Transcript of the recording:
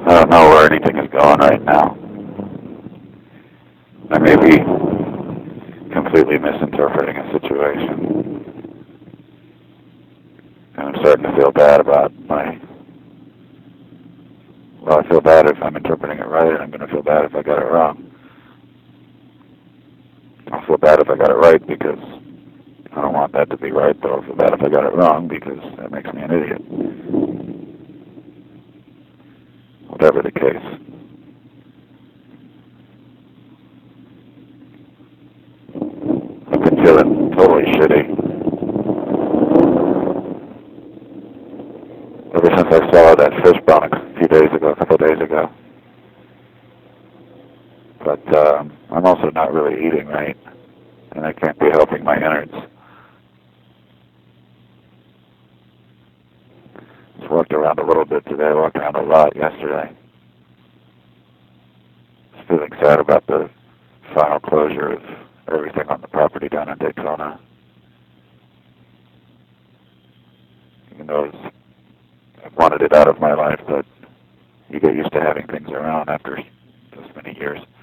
I don't know where anything is going right now. I may be completely misinterpreting a situation. And I'm starting to feel bad about well, I feel bad if I'm interpreting it right, and I'm going to feel bad if I got it wrong. I'll feel bad if I got it right because I don't want that to be right, but I'll feel bad if I got it wrong because that makes me an idiot. Whatever the case. I've been feeling totally shitty ever since I saw that fish bone a couple of days ago. But I'm also not really eating right, and I can't be helping my innards. Just walked around a little bit today. I walked around a lot yesterday. Just feeling sad about the final closure of everything on the property down in Daytona. Even though I wanted it out of my life, but you get used to having things around after this many years.